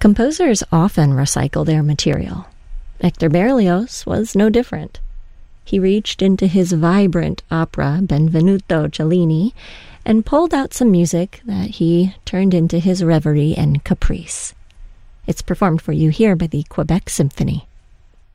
Composers often recycle their material. Hector Berlioz was no different. He reached into his vibrant opera Benvenuto Cellini and pulled out some music that he turned into his reverie and caprice. It's performed for you here by the Quebec Symphony.